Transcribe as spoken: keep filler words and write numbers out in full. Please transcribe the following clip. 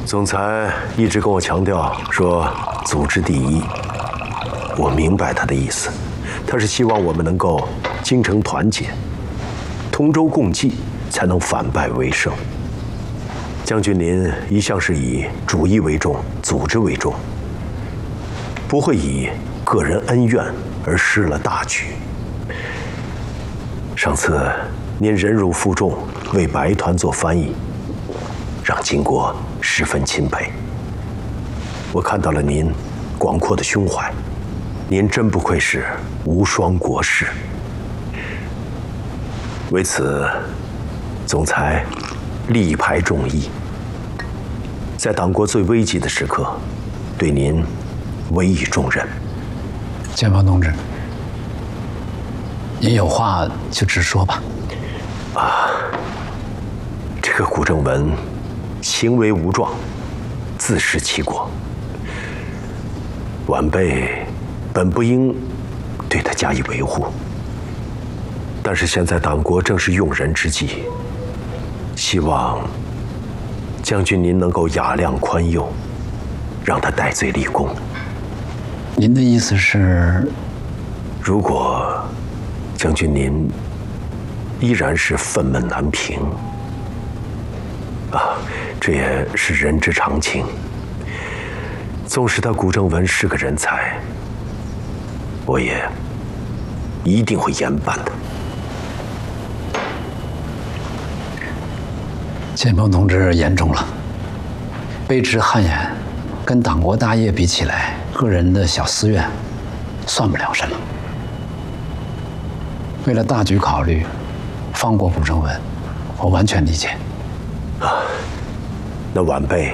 总裁一直跟我强调说组织第一，我明白他的意思，他是希望我们能够精诚团结，同舟共济，才能反败为胜。将军您一向是以主义为重，组织为重，不会以个人恩怨而失了大局。上次您忍辱负重，为白团做翻译，让金国十分钦佩。我看到了您广阔的胸怀，您真不愧是无双国士。为此，总裁力排众议，在党国最危急的时刻，对您委以重任。 建邦同志，您有话就直说吧。 啊，这个古正文行为无状，自食其果。晚辈本不应对他加以维护，但是现在党国正是用人之际，希望将军您能够雅量宽宥，让他戴罪立功。 您的意思是， 如果将军您依然是愤懑难平，啊，这也是人之常情。纵使他古正文是个人才，我也一定会严办的。 建邦同志言重了，卑职汗颜，跟党国大业比起来，个人的小私怨算不了什么。为了大局考虑，放过古正文，我完全理解。 啊，那晚辈